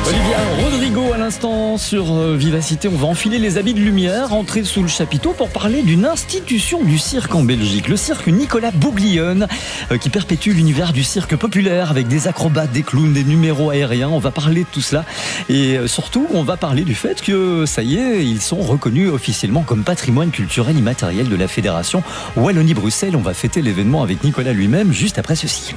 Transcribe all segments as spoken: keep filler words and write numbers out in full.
Olivia Rodrigo à l'instant sur Vivacité. On va enfiler les habits de lumière, entrer sous le chapiteau pour parler d'une institution du cirque en Belgique. Le cirque Nicolas Bouglione qui perpétue l'univers du cirque populaire avec des acrobates, des clowns, des numéros aériens. On va parler de tout cela et surtout on va parler du fait que ça y est, ils sont reconnus officiellement comme patrimoine culturel immatériel de la Fédération Wallonie-Bruxelles. On va fêter l'événement avec Nicolas lui-même juste après ceci.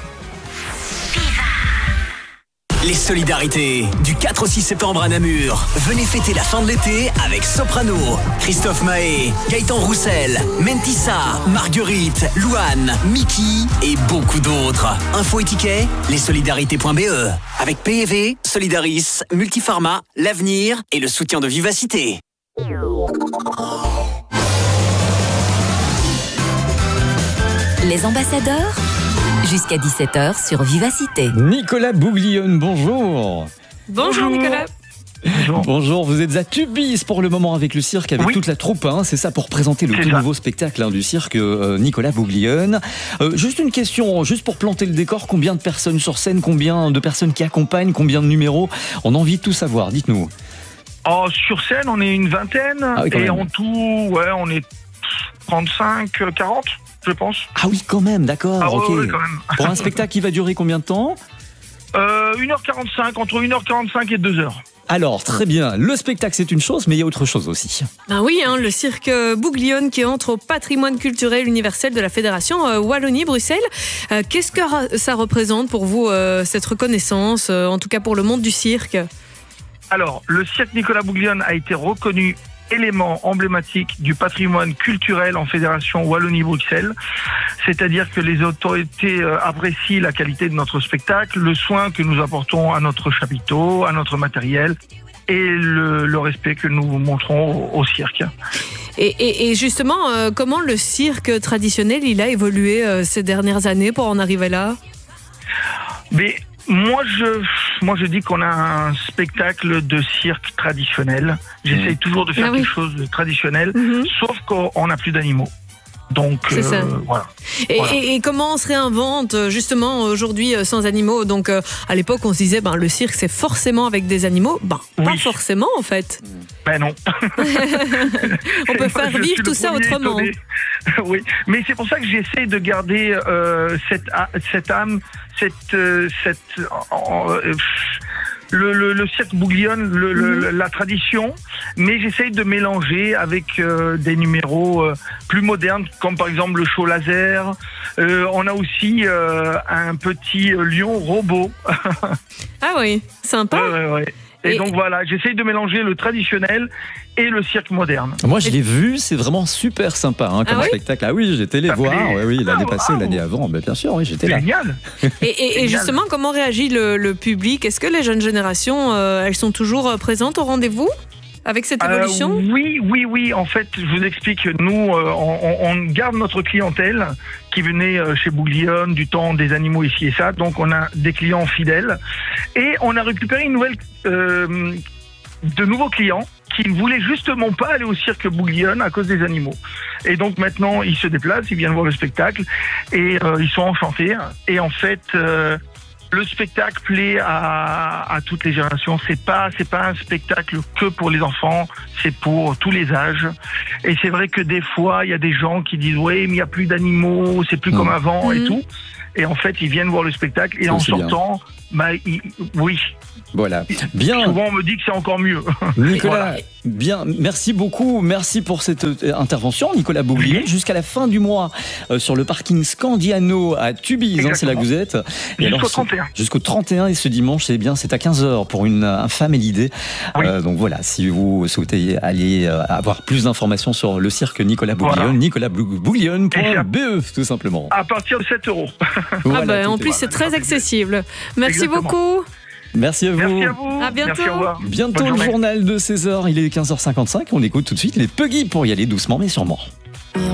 Les solidarités du quatre au six septembre à Namur. Venez fêter la fin de l'été avec Soprano, Christophe Mahé, Gaëtan Roussel, Mentissa, Marguerite, Louane, Mickey et beaucoup d'autres. Info et tickets, lessolidarités point b e. Avec P E V, Solidaris, Multiformat, l'avenir et le soutien de Vivacité. Les ambassadeurs, jusqu'à dix-sept heures sur Vivacité. Nicolas Bouglione, bonjour. Bonjour Nicolas. Bonjour. Bonjour, vous êtes à Tubize pour le moment avec le cirque, avec oui. toute la troupe, hein, c'est ça, pour présenter le c'est tout ça. nouveau spectacle hein, du cirque euh, Nicolas Bouglione. Euh, juste une question, juste pour planter le décor, combien de personnes sur scène, combien de personnes qui accompagnent, combien de numéros? On a envie de tout savoir, dites-nous. Oh, sur scène, on est une vingtaine, ah oui, et même. En tout, ouais, on est trente-cinq, quarante. Je pense. Ah oui, quand même, d'accord. Ah, okay. ouais, ouais, quand même. Pour un spectacle qui va durer combien de temps? euh, une heure quarante-cinq, entre une heure quarante-cinq et deux heures. Alors, très bien. Le spectacle, c'est une chose, mais il y a autre chose aussi. Ah oui, hein, le cirque Bouglione qui entre au patrimoine culturel universel de la Fédération euh, Wallonie-Bruxelles. Euh, qu'est-ce que ça représente pour vous, euh, cette reconnaissance, euh, en tout cas pour le monde du cirque? Alors, le cirque Nicolas Bouglione a été reconnu élément emblématique du patrimoine culturel en Fédération Wallonie-Bruxelles. C'est-à-dire que les autorités apprécient la qualité de notre spectacle, le soin que nous apportons à notre chapiteau, à notre matériel et le, le respect que nous montrons au, au cirque. Et, et, et justement, euh, comment le cirque traditionnel il a évolué euh, ces dernières années pour en arriver là? Mais Moi je, moi, je dis qu'on a un spectacle de cirque traditionnel. J'essaye toujours de faire ah oui. quelque chose de traditionnel, mm-hmm. sauf qu'on n'a plus d'animaux. Donc, c'est ça. Euh, voilà. Et, voilà. Et, et comment on se réinvente justement aujourd'hui sans animaux? Donc, euh, à l'époque, on se disait, ben, le cirque, c'est forcément avec des animaux. Ben, oui. pas forcément, en fait. Ben non. On peut faire vivre tout ça autrement. Étonné. Oui, mais c'est pour ça que j'essaie de garder euh, cette, cette âme, cette, euh, cette euh, le, le, le cirque Bouglione, le, mmh. le, la tradition, mais j'essaye de mélanger avec euh, des numéros euh, plus modernes, comme par exemple le show laser. Euh, on a aussi euh, un petit lion robot. Ah oui, sympa. Ouais, ouais, ouais. Et, et donc voilà, j'essaye de mélanger le traditionnel et le cirque moderne. Moi, je l'ai vu, c'est vraiment super sympa hein, comme ah oui spectacle. Ah oui, j'étais allé voir, ouais, oui, l'année ah, passée, wow. l'année avant, mais bien sûr, oui, j'étais là. Génial. Et, et, et justement, comment réagit le, le public? Est-ce que les jeunes générations, euh, elles sont toujours présentes au rendez-vous avec cette évolution? euh, Oui, oui, oui. En fait, je vous explique, nous, euh, on, on garde notre clientèle qui venait chez Bouglione du temps des animaux ici et ça. Donc, on a des clients fidèles. Et on a récupéré une nouvelle, euh, de nouveaux clients qui ne voulaient justement pas aller au cirque Bouglione à cause des animaux. Et donc, maintenant, ils se déplacent, ils viennent voir le spectacle et euh, ils sont enchantés. Et en fait... Euh, le spectacle plaît à, à toutes les générations. C'est pas, c'est pas un spectacle que pour les enfants, c'est pour tous les âges. Et c'est vrai que des fois, il y a des gens qui disent ouais, mais il y a plus d'animaux, c'est plus mmh. comme avant mmh. et tout. Et en fait, ils viennent voir le spectacle et c'est en sortant, bah, ils, oui. Voilà. Bien. Souvent, on me dit que c'est encore mieux. Nicolas, voilà. Bien. Merci beaucoup. Merci pour cette intervention, Nicolas Bouglione. Oui. Jusqu'à la fin du mois, euh, sur le parking Scandiano à Tubize, hein, c'est là que vous êtes. Et jusqu'au alors, trente et un. Jusqu'au trente et un et ce dimanche, c'est bien, c'est à quinze heures pour une infâme idée. Oui. Euh, donc voilà, si vous souhaitez aller euh, avoir plus d'informations sur le cirque Nicolas Bouglione, voilà. nicolas bouglione point b e tout simplement. À partir de sept euros. Voilà, ah ben, en plus, voilà. c'est très accessible. Merci Exactement. beaucoup. Merci à vous. Merci à vous. À bientôt. Merci, bientôt le journal de seize heures, il est quinze heures cinquante-cinq. On écoute tout de suite les Puggy pour y aller doucement mais sûrement.